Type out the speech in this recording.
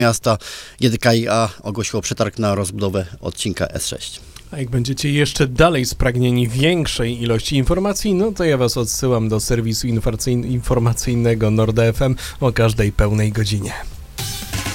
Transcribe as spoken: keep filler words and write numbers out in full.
miasta G D K i A ogłosiło przetarg na rozbudowę odcinka S sześć. A jak będziecie jeszcze dalej spragnieni większej ilości informacji, no to ja was odsyłam do serwisu informacyjnego Nord F M o każdej pełnej godzinie.